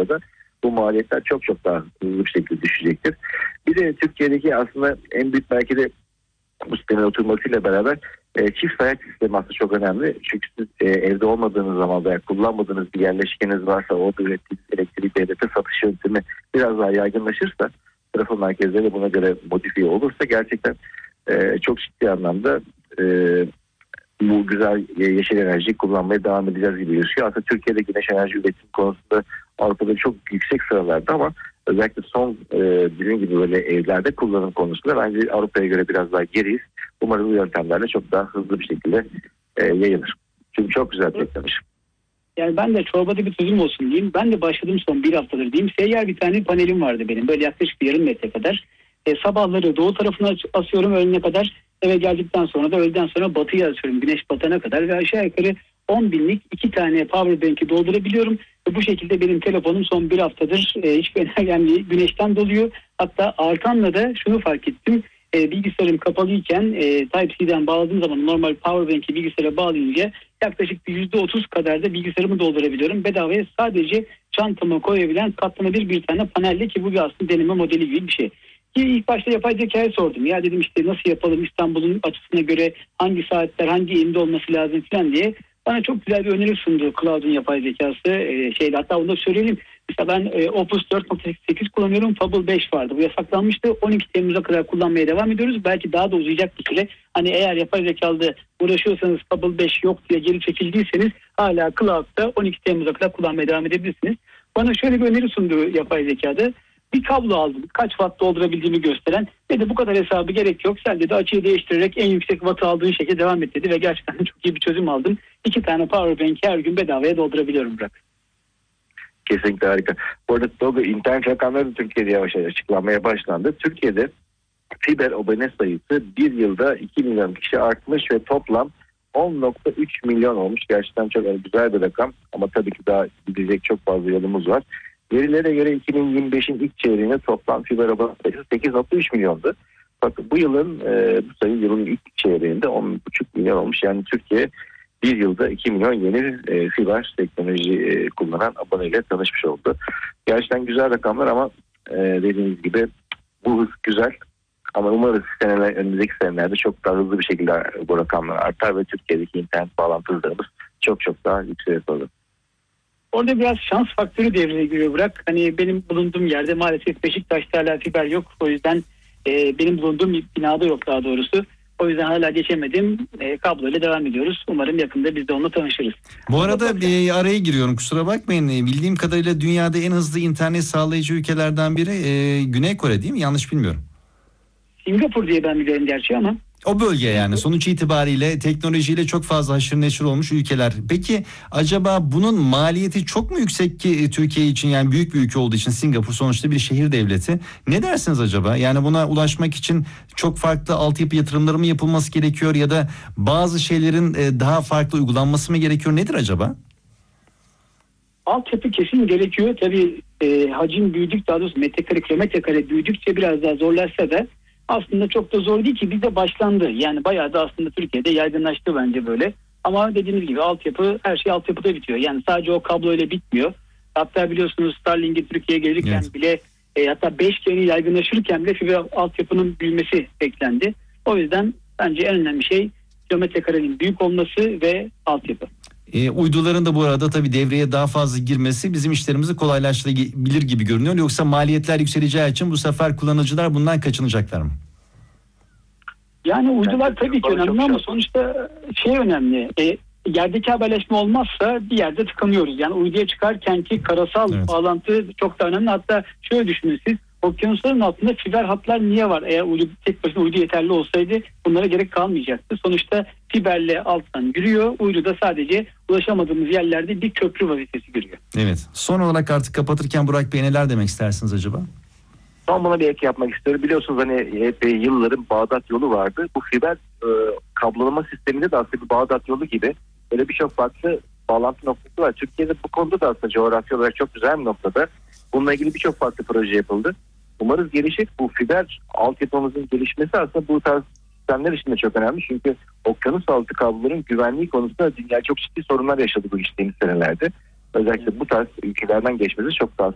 da bu maliyetler çok çok daha hızlı bir şekilde düşecektir. Bir de Türkiye'deki aslında en büyük belki de bu sistemin oturmasıyla beraber çift sayaç sistemi aslında çok önemli. Çünkü siz evde olmadığınız zaman veya kullanmadığınız bir yerleşkeniz varsa orada ürettiğiniz elektriği devlete satış yöntemi biraz daha yaygınlaşırsa, trafo merkezleri buna göre modifiye olursa gerçekten çok ciddi anlamda bu güzel yeşil enerjiyi kullanmaya devam edeceğiz gibi gözüküyor. Aslında Türkiye'de güneş enerji üretim konusunda Avrupa'da çok yüksek sıralarda ama özellikle son bizim gibi böyle evlerde kullanım konusunda bence Avrupa'ya göre biraz daha geriyiz. Umarım bu yöntemlerle çok daha hızlı bir şekilde yayılır. Çünkü çok güzel teknoloji. Yani ben de çorbada bir sözüm olsun diyeyim. Ben de başladım son bir haftadır diyeyim. Seyyar bir tane panelim vardı benim. Böyle yaklaşık bir yarım metre kadar. Sabahları doğu tarafına asıyorum öğlene kadar. Eve geldikten sonra da öğleden sonra batıya asıyorum. Güneş batana kadar ve aşağı yukarı 10 binlik 2 tane powerbank'i doldurabiliyorum. Ve bu şekilde benim telefonum son bir haftadır hiçbir önemli güneşten doluyor. Hatta arkamda da şunu fark ettim. Bilgisayarım kapalıyken Type-C'den bağladığım zaman normal powerbank'i bilgisayara bağlayınca yaklaşık bir %30 kadar da bilgisayarımı doldurabiliyorum. Bedavaya sadece çantama koyabilen katlanabilir bir tane panelle, ki bu bir aslında deneme modeli gibi bir şey. Ki ilk başta yapay zekaya sordum. Ya dedim işte nasıl yapalım, İstanbul'un açısına göre hangi saatler hangi ilde olması lazım falan diye. Bana çok güzel bir öneri sundu Cloud'un yapay zekası. Hatta onu da söyleyelim. Mesela ben Opus 4.8 kullanıyorum. Fable 5 vardı. Bu yasaklanmıştı. 12 Temmuz'a kadar kullanmaya devam ediyoruz. Belki daha da uzayacak bir süre. Hani eğer yapay zekalı uğraşıyorsanız, Fable 5 yok diye geri çekildiyseniz hala Cloud'da 12 Temmuz'a kadar kullanmaya devam edebilirsiniz. Bana şöyle bir öneri sundu yapay zekada. Bir kablo aldım. Kaç watt doldurabildiğimi gösteren. Dedi bu kadar hesabı gerek yok. Sen dedi açıyı değiştirerek en yüksek watt aldığın şekilde devam et dedi. Ve gerçekten çok iyi bir çözüm aldım. 2 tane powerbank'i her gün bedavaya doldurabiliyorum Burak. Kesinlikle harika. Bu arada Togo internet rakamları da Türkiye'de yavaş yavaş açıklanmaya başlandı. Türkiye'de fiber abone sayısı bir yılda 2 milyon kişi artmış ve toplam 10.3 milyon olmuş. Gerçekten çok güzel bir rakam ama tabii ki daha gidecek çok fazla yolumuz var. Verilere göre 2025'in ilk çeyreğinde toplam fiber abone sayısı 8.3 milyondu. Fakat bu yılın bu sayı yılın ilk çeyreğinde 10.5 milyon olmuş. Yani Türkiye bir yılda 2 milyon yeni fiber teknoloji kullanan aboneyle tanışmış oldu. Gerçekten güzel rakamlar ama dediğiniz gibi bu hız güzel. Ama umarız önümüzdeki senelerde çok daha hızlı bir şekilde bu rakamlar artar ve Türkiye'deki internet bağlantı hızlarımız çok çok daha yüksek olur. Orada biraz şans faktörü devreye giriyor Burak. Hani benim bulunduğum yerde maalesef Beşiktaş'ta hala fiber yok. O yüzden benim bulunduğum binada yok daha doğrusu. O yüzden hala geçemedim. Kabloyla devam ediyoruz. Umarım yakında biz de onunla tanışırız. Bu arada bir araya giriyorum, kusura bakmayın. Bildiğim kadarıyla dünyada en hızlı internet sağlayıcı ülkelerden biri Güney Kore değil mi? Yanlış bilmiyorum. Singapur diye ben biliyorum gerçi ama. O bölge yani sonuç itibariyle teknolojiyle çok fazla haşır neşir olmuş ülkeler. Peki acaba bunun maliyeti çok mu yüksek ki Türkiye için, yani büyük bir ülke olduğu için? Singapur sonuçta bir şehir devleti. Ne dersiniz acaba? Yani buna ulaşmak için çok farklı altyapı yatırımları mı yapılması gerekiyor ya da bazı şeylerin daha farklı uygulanması mı gerekiyor? Nedir acaba? Altyapı kesin gerekiyor. Tabii hacim büyüdükçe, daha doğrusu metrekare kilometre kare büyüdükçe biraz daha zorlaşsa da aslında çok da zor değil ki, bizde başlandı. Yani bayağı da aslında Türkiye'de yaygınlaştı bence böyle. Ama dediğimiz gibi altyapı, her şey altyapıda bitiyor. Yani sadece o kabloyla bitmiyor. Hatta biliyorsunuz Starlink'in Türkiye'ye gelirken bile hatta 5G'nin yaygınlaşırken bile fiber altyapının büyümesi beklendi. O yüzden bence en önemli şey kilometre karenin büyük olması ve altyapı. Uyduların da bu arada tabii devreye daha fazla girmesi bizim işlerimizi kolaylaştırabilir gibi görünüyor. Yoksa maliyetler yükseleceği için bu sefer kullanıcılar bundan kaçınacaklar mı? Yani uydular tabii ki önemli ama sonuçta şey önemli. Yerdeki haberleşme olmazsa bir yerde tıkanıyoruz. Yani uyduya çıkarkenki karasal bağlantı çok da önemli. Hatta şöyle düşünün siz. Okyanusların altında fiber hatlar niye var? Eğer tek başına uydu yeterli olsaydı bunlara gerek kalmayacaktı. Sonuçta fiberle alttan yürüyor. Uydu da sadece ulaşamadığımız yerlerde bir köprü vazifesi görüyor. Evet. Son olarak artık kapatırken Burak Bey neler demek istersiniz acaba? Son buna bir ek yapmak istiyorum. Biliyorsunuz hani epey yılların Bağdat yolu vardı. Bu fiber kablolama sisteminde de aslında bir Bağdat yolu gibi böyle birçok farklı bağlantı noktası var. Türkiye'de bu konuda da aslında coğrafya olarak çok güzel bir noktada. Bununla ilgili birçok farklı proje yapıldı. Umarız gelişir. Bu fiber altyapımızın gelişmesi aslında bu tarz sistemler için de çok önemli. Çünkü okyanus altı kabloların güvenliği konusunda dünya çok ciddi sorunlar yaşadı bu geçtiğimiz senelerde. Özellikle bu tarz ülkelerden geçmesi çok daha